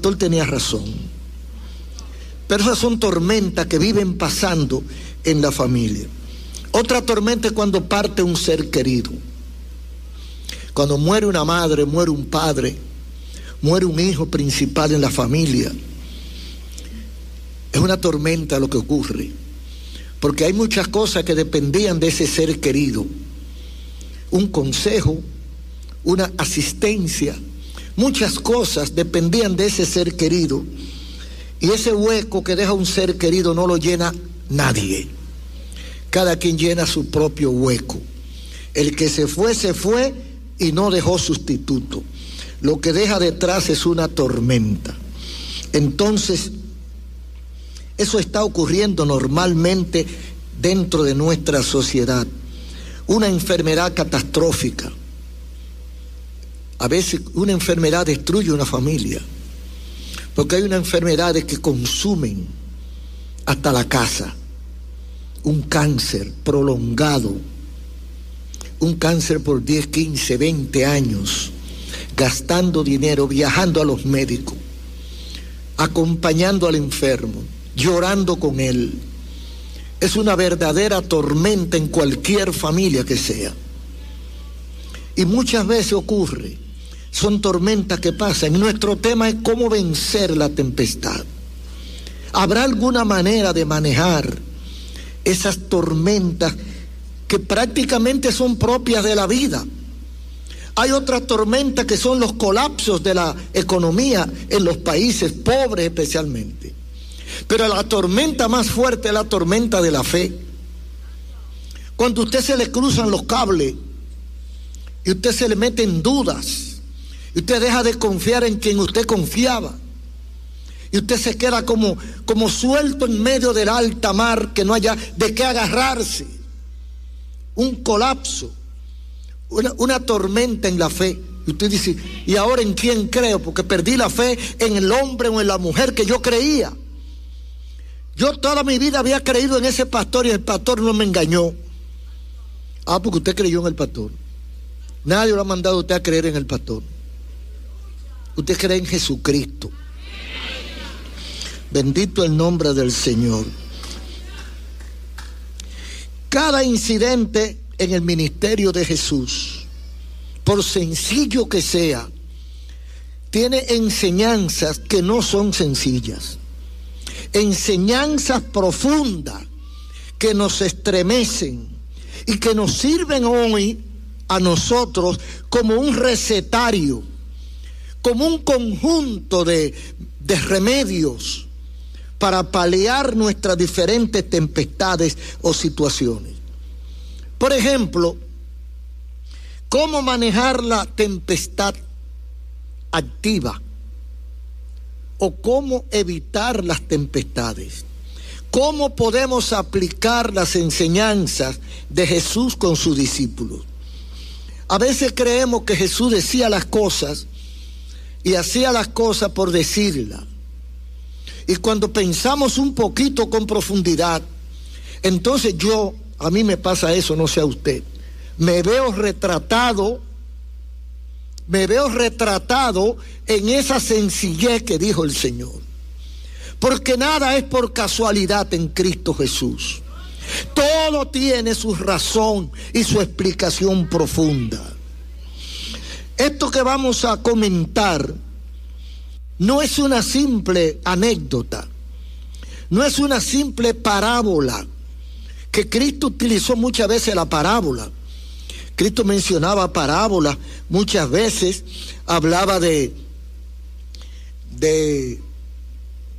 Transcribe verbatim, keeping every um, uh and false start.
pastor tenía razón. Pero esas son tormentas que viven pasando en la familia. Otra tormenta es cuando parte un ser querido. Cuando muere una madre, muere un padre, muere un hijo principal en la familia. Es una tormenta lo que ocurre, porque hay muchas cosas que dependían de ese ser querido. Un consejo, una asistencia, muchas cosas dependían de ese ser querido, y ese hueco que deja un ser querido no lo llena nadie. Cada quien llena su propio hueco. El que se fue, se fue y no dejó sustituto. Lo que deja detrás es una tormenta. Entonces, eso está ocurriendo normalmente dentro de nuestra sociedad. Una enfermedad catastrófica. A veces una enfermedad destruye una familia, porque hay unas enfermedades que consumen hasta la casa. Un cáncer prolongado, un cáncer por diez, quince, veinte años, gastando dinero, viajando a los médicos, acompañando al enfermo, llorando con él. Es una verdadera tormenta en cualquier familia que sea. Y muchas veces ocurre, son tormentas que pasan. Nuestro tema es cómo vencer la tempestad. ¿Habrá alguna manera de manejar esas tormentas que prácticamente son propias de la vida? Hay otras tormentas que son los colapsos de la economía en los países pobres especialmente. Pero la tormenta más fuerte es la tormenta de la fe. Cuando a usted se le cruzan los cables y usted se le mete en dudas y usted deja de confiar en quien usted confiaba y usted se queda como, como suelto en medio del alta mar, que no haya de qué agarrarse. Un colapso, una, una tormenta en la fe. Y usted dice, ¿y ahora en quién creo? Porque perdí la fe en el hombre o en la mujer que yo creía. Yo toda mi vida había creído en ese pastor y el pastor no me engañó. Ah, porque usted creyó en el pastor. Nadie lo ha mandado a usted a creer en el pastor. Usted cree en Jesucristo. Bendito el nombre del Señor. Cada incidente en el ministerio de Jesús, por sencillo que sea, tiene enseñanzas que no son sencillas. Enseñanzas profundas que nos estremecen y que nos sirven hoy a nosotros como un recetario, como un conjunto de, de remedios para paliar nuestras diferentes tempestades o situaciones. Por ejemplo, ¿cómo manejar la tempestad activa? ¿O cómo evitar las tempestades? ¿Cómo podemos aplicar las enseñanzas de Jesús con sus discípulos? A veces creemos que Jesús decía las cosas y hacía las cosas por decirlas. Y cuando pensamos un poquito con profundidad, entonces yo, a mí me pasa eso, no sé a usted, me veo retratado, me veo retratado en esa sencillez que dijo el Señor. Porque nada es por casualidad en Cristo Jesús. Todo tiene su razón y su explicación profunda. Esto que vamos a comentar no es una simple anécdota, no es una simple parábola, que Cristo utilizó muchas veces la parábola. Cristo mencionaba parábolas muchas veces, hablaba de, de